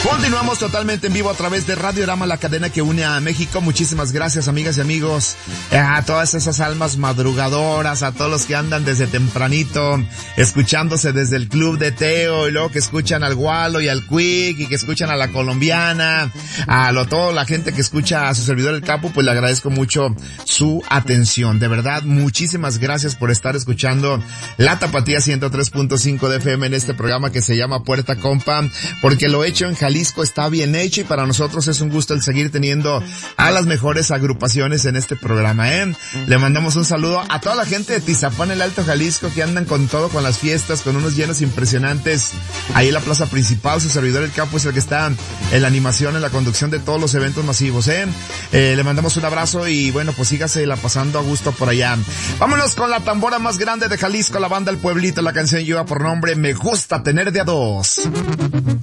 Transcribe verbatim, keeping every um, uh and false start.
Continuamos totalmente en vivo a través de Radiorama, la cadena que une a México. Muchísimas gracias, amigas y amigos, a todas esas almas madrugadoras, a todos los que andan desde tempranito, escuchándose desde el Club de Teo, y luego que escuchan al Gualo y al Quick, y que escuchan a la Colombiana, a lo, toda la gente que escucha a su servidor el Capo, pues le agradezco mucho su atención. De verdad, muchísimas gracias por estar escuchando La Tapatía ciento tres punto cinco de F M en este programa que se llama Puerta Compa, porque lo hecho en Jalisco está bien hecho y para nosotros es un gusto el seguir teniendo a las mejores agrupaciones en este programa, ¿eh? Le mandamos un saludo a toda la gente de Tizapán, el Alto Jalisco, que andan con todo, con las fiestas, con unos llenos impresionantes ahí en la plaza principal. Su servidor el Capo es el que está en la animación, en la conducción de todos los eventos masivos, ¿eh? eh le mandamos un abrazo y bueno, pues sígase la pasando a gusto por allá. Vámonos con la tambora más grande de Jalisco, la banda El Pueblito. La canción lleva por nombre Me Gusta Tener de a Dos.